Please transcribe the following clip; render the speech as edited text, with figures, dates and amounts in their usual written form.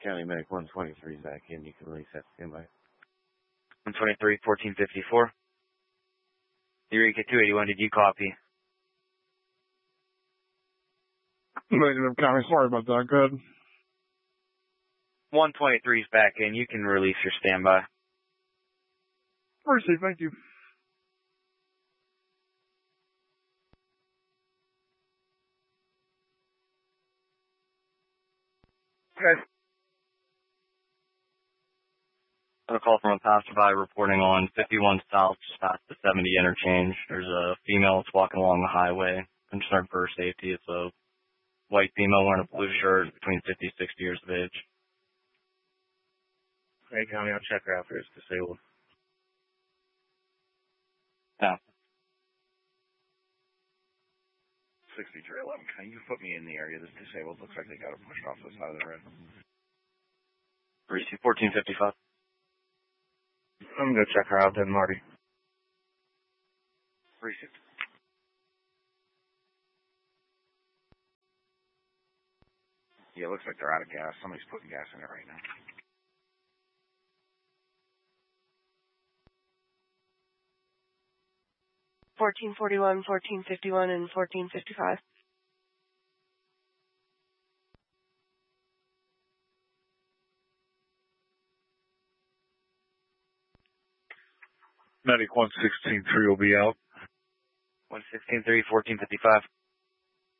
County Medic 123 is back in. You can release that standby. 123, 1454. Eureka 281, did you copy? Negative, County. Sorry about that. Good. 123 is back in. You can release your standby. Received. Thank you. Okay. A call from a passerby reporting on 51 South, just past the 70 interchange. There's a female that's walking along the highway. Concerned for her safety. It's a white female wearing a blue shirt, between 50 and 60 years of age. Hey, County, I'll check her out for it's disabled. Yeah. 6311, can you put me in the area that's disabled? Looks like they got her pushed off the side of the road. Receive 1455. I'm going to check her out then, Marty. Receive. Yeah, it looks like they're out of gas. Somebody's putting gas in it right now. $14.41, $14.51, and $14.55. Medic 116.3 will be out. 116.3, 14.55.